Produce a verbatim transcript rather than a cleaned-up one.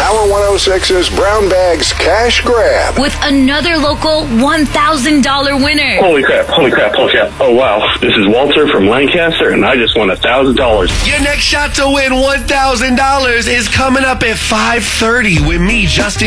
Power one oh six's Brown Bags Cash Grab. With another local one thousand dollars winner. Holy crap, holy crap, holy crap. Oh, wow. This is Walter from Lancaster, and I just won one thousand dollars. Your next shot to win one thousand dollars is coming up at five thirty with me, Justin